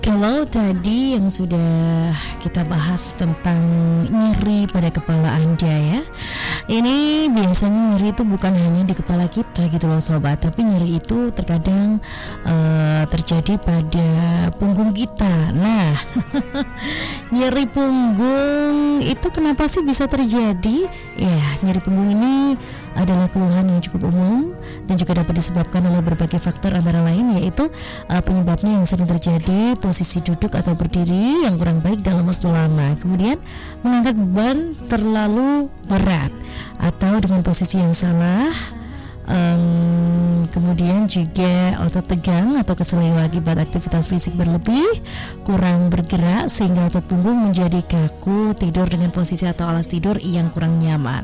Kalau tadi yang sudah kita bahas tentang nyeri pada kepala Anda ya, ini biasanya nyeri itu bukan hanya di kepala kita gitu loh sobat, tapi nyeri itu terkadang terjadi pada punggung kita. Nah, nyeri punggung itu kenapa sih bisa terjadi? Ya, nyeri punggung ini adalah keluhan yang cukup umum dan juga dapat disebabkan oleh berbagai faktor, antara lain yaitu penyebabnya yang sering terjadi posisi duduk atau berdiri yang kurang baik dalam waktu lama, kemudian mengangkat beban terlalu berat atau dengan posisi yang salah, kemudian juga otot tegang atau keseleo akibat aktivitas fisik berlebih, kurang bergerak sehingga otot punggung menjadi kaku, tidur dengan posisi atau alas tidur yang kurang nyaman.